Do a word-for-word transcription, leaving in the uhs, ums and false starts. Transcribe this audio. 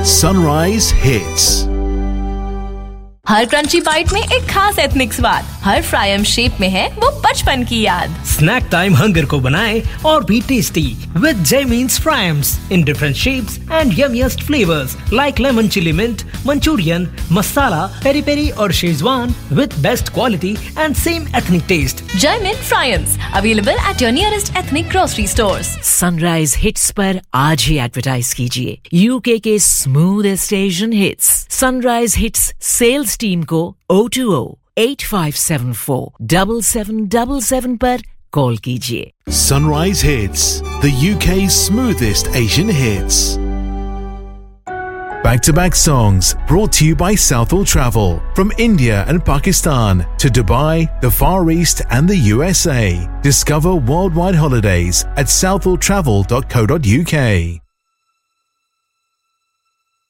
Sunrise Hits. हर crunchy bite में एक खास एथनिक स्वाद, हर फ्रायम शेप में है वो बचपन की याद। स्नैक टाइम हंगर को बनाए और भी tasty with Jaymeens Frames in different shapes and yummiest flavors like lemon chili mint, Manchurian, masala, peri peri और Schezwan with best quality and same ethnic taste. Jaymeens Frames available at your nearest ethnic grocery stores. Sunrise Hits पर आज ही advertise कीजिए UK के smoothest Asian hits. Sunrise Hits sales team को O two O eight five seven four seven seven seven seven पर call कीजिए। Sunrise Hits, the U K's smoothest Asian hits. Back-to-back songs brought to you by Southall Travel. From India and Pakistan to Dubai, the Far East and the U S A. Discover worldwide holidays at southall travel dot co dot U K.